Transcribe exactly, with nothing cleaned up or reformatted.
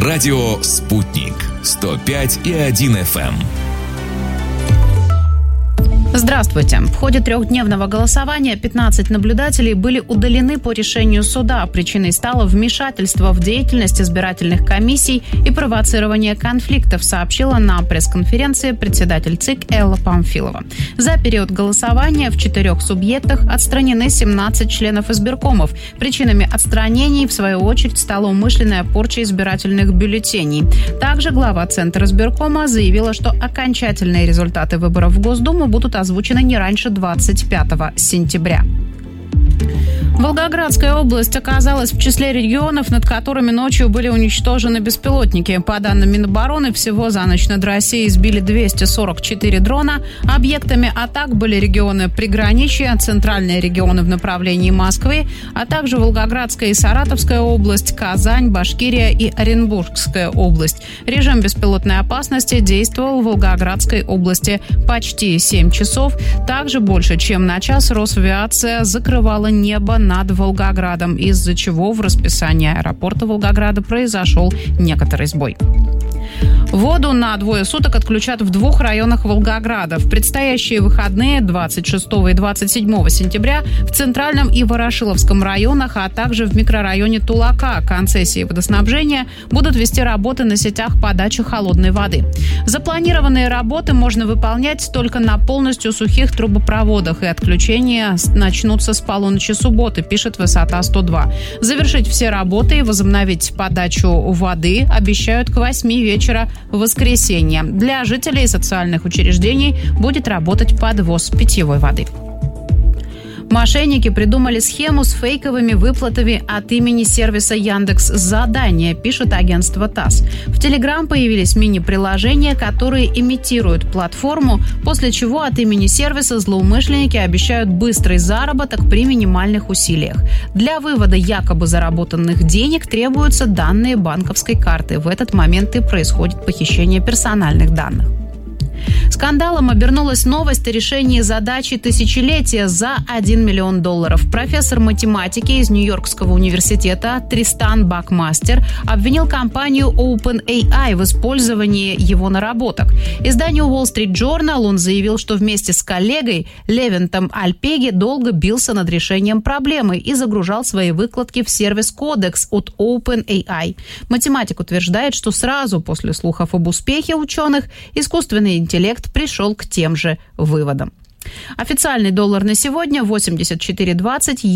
Радио «Спутник» сто пять и один эф эм. Здравствуйте. В ходе трехдневного голосования пятнадцать наблюдателей были удалены по решению суда. Причиной стало вмешательство в деятельность избирательных комиссий и провоцирование конфликтов, сообщила на пресс-конференции председатель ЦИК Элла Памфилова. За период голосования в четырех субъектах отстранены семнадцать членов избиркомов. Причинами отстранений, в свою очередь, стала умышленная порча избирательных бюллетеней. Также глава Центра избиркома заявила, что окончательные результаты выборов в Госдуму будут озвучены не раньше двадцать пятого сентября. Волгоградская область оказалась в числе регионов, над которыми ночью были уничтожены беспилотники. По данным Минобороны, всего за ночь над Россией сбили двести сорок четыре дрона. Объектами атак были регионы приграничья, центральные регионы в направлении Москвы, а также Волгоградская и Саратовская область, Казань, Башкирия и Оренбургская область. Режим беспилотной опасности действовал в Волгоградской области почти семь часов. Также больше чем на час Росавиация закрывала небо над Волгоградом, из-за чего в расписании аэропорта Волгограда произошел некоторый сбой. Воду на двое суток отключат в двух районах Волгограда. В предстоящие выходные двадцать шестого и двадцать седьмого сентября в Центральном и Ворошиловском районах, а также в микрорайоне Тулака концессии водоснабжения будут вести работы на сетях подачи холодной воды. Запланированные работы можно выполнять только на полностью сухих трубопроводах, и отключения начнутся с полуночи субботы, пишет Высота сто два. Завершить все работы и возобновить подачу воды обещают к восьми вечера в воскресенье. Для жителей социальных учреждений будет работать подвоз питьевой воды. Мошенники придумали схему с фейковыми выплатами от имени сервиса Яндекс.Задания, пишет агентство ТАСС. В Телеграм появились мини-приложения, которые имитируют платформу, после чего от имени сервиса злоумышленники обещают быстрый заработок при минимальных усилиях. Для вывода якобы заработанных денег требуются данные банковской карты. В этот момент и происходит похищение персональных данных. Скандалом обернулась новость о решении задачи тысячелетия за один миллион долларов. Профессор математики из Нью-Йоркского университета Тристан Бакмастер обвинил компанию OpenAI в использовании его наработок. Изданию Wall Street Journal он заявил, что вместе с коллегой Левентом Альпеги долго бился над решением проблемы и загружал свои выкладки в сервис Codex от OpenAI. Математик утверждает, что сразу после слухов об успехе ученых искусственный интеллект пришел к тем же выводам. Официальный доллар на сегодня восемьдесят четыре двадцать.